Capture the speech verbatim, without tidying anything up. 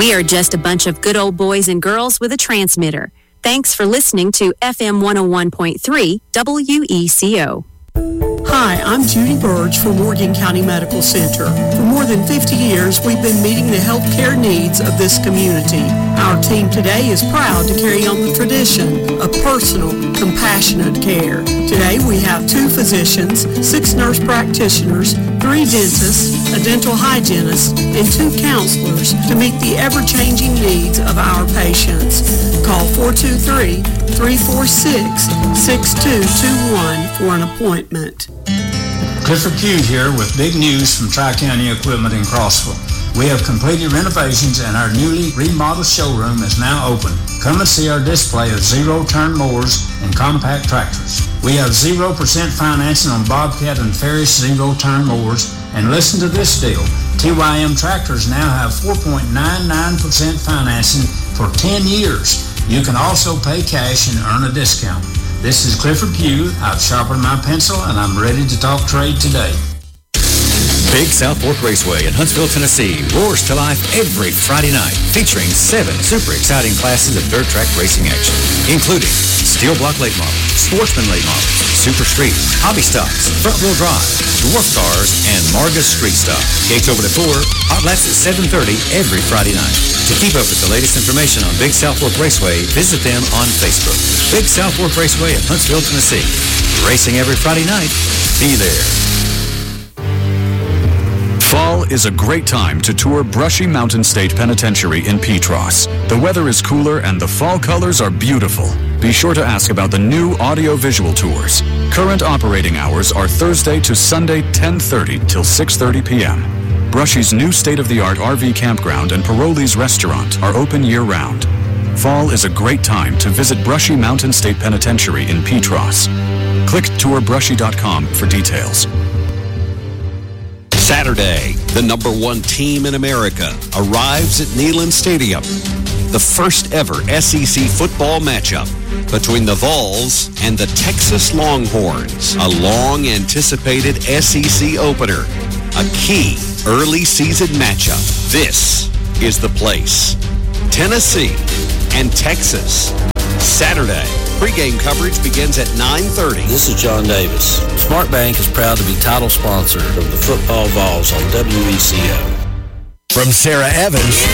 We are just a bunch of good old boys and girls with a transmitter. Thanks for listening to F M one oh one point three W E C O. Hi, I'm Judy Burge from Morgan County Medical Center. For more than fifty years, we've been meeting the healthcare needs of this community. Our team today is proud to carry on the tradition of personal, compassionate care. Today, we have two physicians, six nurse practitioners, three dentists, a dental hygienist, and two counselors to meet the ever-changing needs of our patients. Call four two three, three four six, six two two one for an appointment. Clifford Pugh here with big news from Tri-County Equipment in Crossville. We have completed renovations and our newly remodeled showroom is now open. Come and see our display of zero-turn mowers and compact tractors. We have zero percent financing on Bobcat and Ferris zero-turn mowers. And listen to this deal. T Y M tractors now have four point nine nine percent financing for ten years. You can also pay cash and earn a discount. This is Clifford Pugh. I've sharpened my pencil and I'm ready to talk trade today. Big South Fork Raceway in Huntsville, Tennessee roars to life every Friday night, featuring seven super exciting classes of dirt track racing action, including steel block late models, sportsman late models, super street, hobby stocks, front wheel drive, dwarf cars, and Margus street stock. Gates open at four, hot laps at seven thirty every Friday night. To keep up with the latest information on Big South Fork Raceway, visit them on Facebook. Big South Fork Raceway in Huntsville, Tennessee. Racing every Friday night. Be there. Fall is a great time to tour Brushy Mountain State Penitentiary in Petros. The weather is cooler and the fall colors are beautiful. Be sure to ask about the new audio-visual tours. Current operating hours are Thursday to Sunday ten thirty till six thirty p.m. Brushy's new state-of-the-art R V campground and Paroli's restaurant are open year-round. Fall is a great time to visit Brushy Mountain State Penitentiary in Petros. Click tour brushy dot com for details. Saturday, the number one team in America arrives at Neyland Stadium. The first ever S E C football matchup between the Vols and the Texas Longhorns. A long-anticipated S E C opener. A key early season matchup. This is the place. Tennessee and Texas. Saturday. Pre-game coverage begins at nine thirty. This is John Davis. Smart Bank is proud to be title sponsor of the Football Vols on W E C O. From Sarah Evans.